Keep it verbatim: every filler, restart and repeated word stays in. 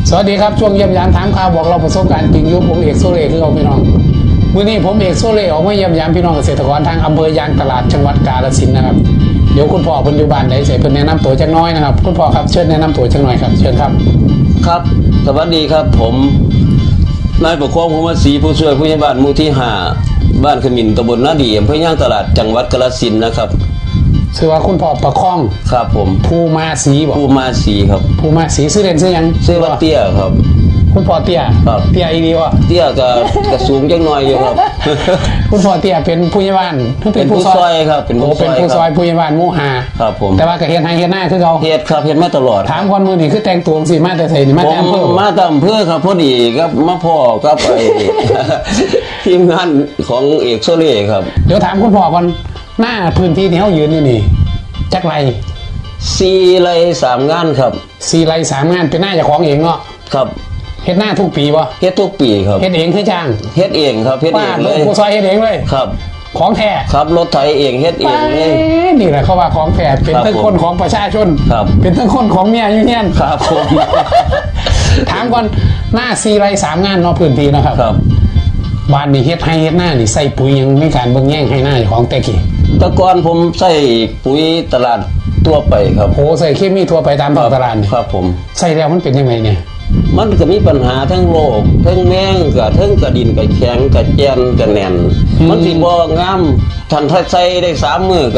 สวัสดีครับช่วงเยี่ยมยามถามข่าวบอกเราประสบการณ์จริงยุคผมเอกโซเล่คือเอาพี่น้องมื้อนี้ผมเอกโซเล่ออกมาเยี่ยมยามพี่น้องเกษตรกรทางอำเภอยางตลาดจังหวัดกาฬสินธุ์นะครับเดี๋ยวคุณพ่อเพิ่นอยู่บ้านได้ใส่เพิ่นแนะนำตัวจักน้อยนะครับคุณพ่อครับเชิญแนะนำตัวจักหน่อยครับเชิญครับครับสวัสดีครับผมนายปกครองภูมิศรีผู้ช่วยผู้ใหญ่บ้านหมู่ที่ห้าบ้านขมิ้นตำบลนาดีอำเภอย่างตลาดจังหวัดกาฬสินธุ์นะครับชื่อว่าคุณพ่อประคองครับผมภูมาศรีบ่ภูมาศรีครับภูมาศรีชื่อเล่นชื่อหยังชื่อว่าเตี้ยครับคุณพ่อเตี้ยครับเตี้ยอีดีวะเตี้ยก็กระสูงจังหน่อยอยู่ครับคุณพ่อเตี้ยเป็นผู้ใหญ่บ้านเป็นผู้ซอยครับเป็นผู้ซอยเป็นผู้ซอยผู้ใหญ่บ้านหมู่ห้าครับผมแต่ว่าก็เฮ็ดให้เฮ็ดหน้าคือเก่าเฮ็ดครับเฮ็ดมาตลอดถามคนมื้อนี้คือแต่งตัวสิมาแต่ไสนี่มาแต่อำเภอมาแต่อำเภอครับพอดีครับมาพ่อกับไอ้ทีมงานของเอกโซเล่ครับเดี๋ยวถามคุณพ่อก่อนหน้าพื้นที่ที่เฮายืนนี่นี่จักไรสี่ไร่สามงานครับสี่ไร่สามงานเป็นหน้าเจ้าของเองเนาะครับเฮ็ดหน้าทุกปีบ่เฮ็ดทุกปีครับเฮ็ดเองคือจ้างเฮ็ดเองครับเฮ็ดเองเลยผู้ซอยเฮ็ดเองเลยครับของแท้ครับรถไถเองเฮ็ดเองเลยนี่แหละเขาว่าของแท้เป็นทั้งคนของประชาชนเป็นทั้งคนของเมียอยู่เฮียนครับผมถามก่อนหน้าสี่ไร่สามงานเนาะพื้นที่นะครับครับบ้านนี้เฮ็ดให้เฮ็ดหน้านี่ใส่ปุ๋ยยังในการเบิ่งแย่งให้หน้าของแต่กี้แต่ก่อนผมใส่ปุ๋ยตลาดทั่วไปครับโอ้ใส่เคมีทั่วไปตามท้องตลาดนี่ครับผมใส่แล้วมันเป็นยังไงเนี่ยมันก็มีปัญหาทั้งโรคทั้งแมงกับทั้งกระดินกับแข็งกับแจนกับแน่นมันสิบ่งามทันถ้าใส่ได้สามมื้อ